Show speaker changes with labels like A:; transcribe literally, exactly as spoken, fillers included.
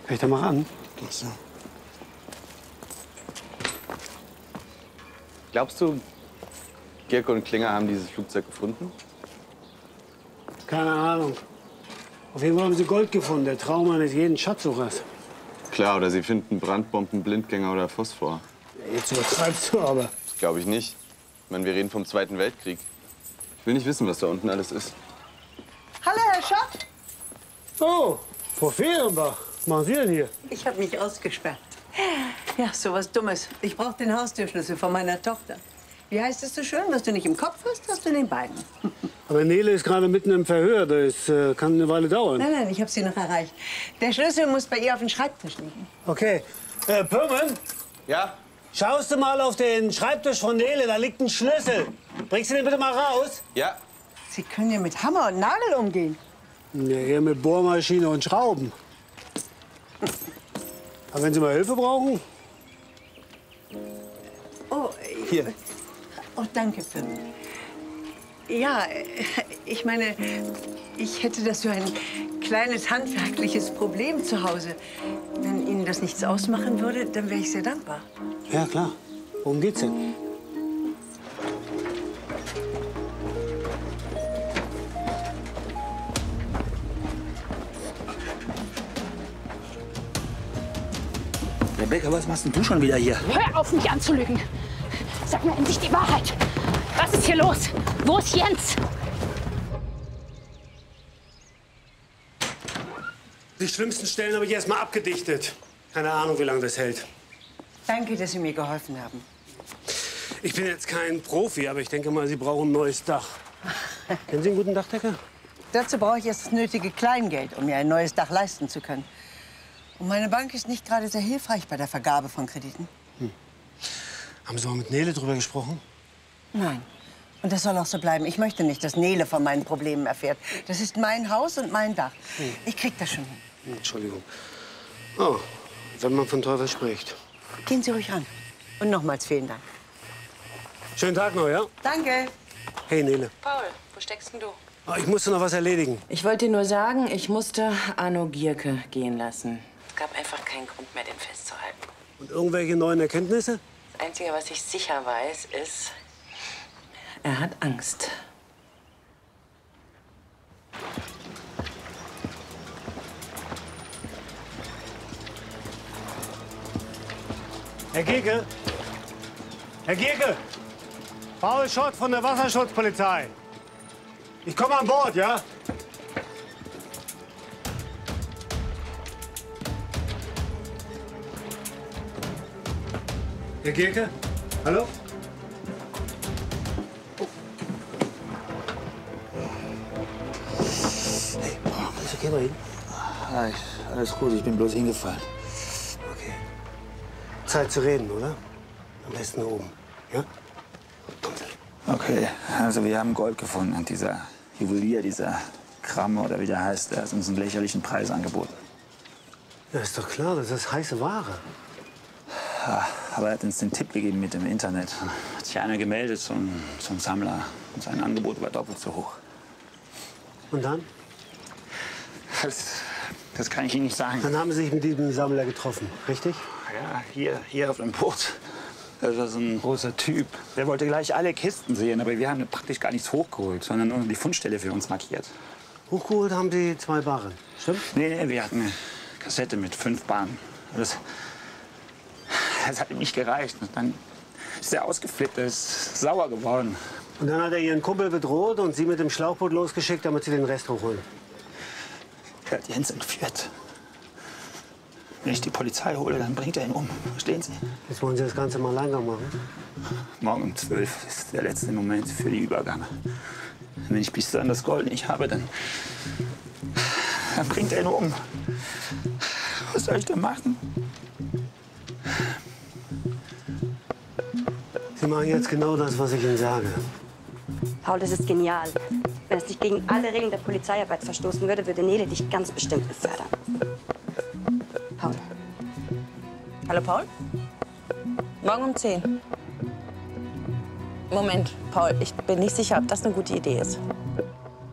A: Ich da mal ran.
B: Ach so.
C: Glaubst du, Gierke und Klinger haben dieses Flugzeug gefunden?
A: Keine Ahnung. Auf jeden Fall haben sie Gold gefunden. Der Traum eines jeden Schatzsuchers.
C: Klar, oder sie finden Brandbomben, Blindgänger oder Phosphor.
A: Jetzt übertreibst du aber.
C: Das glaube ich nicht. Ich meine, wir reden vom Zweiten Weltkrieg. Ich will nicht wissen, was da unten alles ist.
D: Hallo, Herr Schott.
A: Oh, Frau Fehrenbach. Was machen Sie denn hier?
D: Ich habe mich ausgesperrt. Ja, so was Dummes. Ich brauche den Haustürschlüssel von meiner Tochter. Wie heißt es so schön? Was du nicht im Kopf hast, hast du in den Beinen.
A: Aber Nele ist gerade mitten im Verhör. Das äh, kann eine Weile dauern.
D: Nein, nein, ich habe sie noch erreicht. Der Schlüssel muss bei ihr auf dem Schreibtisch liegen.
A: Okay. Äh, Pürmen,
C: Ja?
A: schaust du mal auf den Schreibtisch von Nele. Da liegt ein Schlüssel. Bringst du den bitte mal raus?
C: Ja.
D: Sie können ja mit Hammer und Nagel umgehen.
A: Ja, eher mit Bohrmaschine und Schrauben. Aber wenn Sie mal Hilfe brauchen?
D: Oh,
A: Hier.
D: Oh, danke, Pim. Ja, ich meine, ich hätte das für ein kleines handwerkliches Problem zu Hause. Wenn Ihnen das nichts ausmachen würde, dann wäre ich sehr dankbar.
A: Ja, klar. Worum geht's denn?
B: Rebecca, was machst denn du schon wieder hier?
E: Hör auf, mich anzulügen. Sag mir endlich die Wahrheit. Was ist hier los? Wo ist Jens?
A: Die schlimmsten Stellen habe ich erst mal abgedichtet. Keine Ahnung, wie lange das hält.
D: Danke, dass Sie mir geholfen haben.
A: Ich bin jetzt kein Profi, aber ich denke mal, Sie brauchen ein neues Dach. Kennen Sie einen guten Dachdecker?
D: Dazu brauche ich jetzt das nötige Kleingeld, um mir ein neues Dach leisten zu können. Und meine Bank ist nicht gerade sehr hilfreich bei der Vergabe von Krediten.
A: Hm. Haben Sie mal mit Nele drüber gesprochen?
D: Nein. Und das soll auch so bleiben. Ich möchte nicht, dass Nele von meinen Problemen erfährt. Das ist mein Haus und mein Dach.
A: Hm.
D: Ich krieg das schon hin.
A: Hm, Entschuldigung. Oh, wenn man von Teufel spricht.
D: Gehen Sie ruhig ran. Und nochmals vielen Dank.
A: Schönen Tag noch, ja?
D: Danke.
A: Hey, Nele.
F: Paul, wo steckst denn du?
A: Oh, ich musste noch was erledigen.
F: Ich wollte dir nur sagen, ich musste Arno Gierke gehen lassen. Es gab einfach keinen Grund mehr, den festzuhalten.
A: Und irgendwelche neuen Erkenntnisse?
F: Das Einzige, was ich sicher weiß, ist, er hat Angst.
A: Herr Gierke? Herr Gierke! Paul Schott von der Wasserschutzpolizei. Ich komme an Bord, ja? Herr Gierke? Hallo? Oh. Hey, ist okay bei Ihnen?
B: Ja, ich, alles gut, ich bin bloß hingefallen.
A: Okay. Zeit zu reden, oder? Am besten oben, ja? Kommen Sie.
B: Okay, also wir haben Gold gefunden und dieser Juwelier, dieser Kramme oder wie der heißt, der hat uns einen lächerlichen Preis angeboten.
A: Ja, ist doch klar, das ist heiße Ware.
B: Ja, aber er hat uns den Tipp gegeben mit dem Internet. Hat sich einer gemeldet zum, zum Sammler und sein Angebot war doppelt so hoch.
A: Und dann?
B: Das, das kann ich Ihnen nicht sagen.
A: Dann haben Sie sich mit diesem Sammler getroffen, richtig?
B: Ja, hier, hier auf dem Boot. Das ist ein großer Typ. Der wollte gleich alle Kisten sehen, aber wir haben praktisch gar nichts hochgeholt, sondern nur die Fundstelle für uns markiert.
A: Hochgeholt haben Sie zwei Barren, stimmt?
B: Nee, nee, wir hatten eine Kassette mit fünf Bahnen. Das, das hat ihm nicht gereicht. Und dann ist er ausgeflippt, er ist sauer geworden.
A: Und dann hat er Ihren Kumpel bedroht und Sie mit dem Schlauchboot losgeschickt, damit Sie den Rest hochholen.
B: Er hat Jens entführt. Wenn ich die Polizei hole, dann bringt er ihn um. Verstehen Sie?
A: Jetzt wollen Sie das Ganze mal Alleingang machen?
B: Morgen um zwölf ist der letzte Moment für die Übergabe. Wenn ich bis dann das Gold nicht habe, dann, dann bringt er ihn um. Was soll ich denn machen?
A: Sie machen jetzt genau das, was ich Ihnen sage.
G: Paul, das ist genial. Wenn es nicht gegen alle Regeln der Polizeiarbeit verstoßen würde, würde Nele dich ganz bestimmt befördern.
F: Paul. Hallo, Paul? Morgen um zehn. Moment, Paul, ich bin nicht sicher, ob das eine gute Idee ist.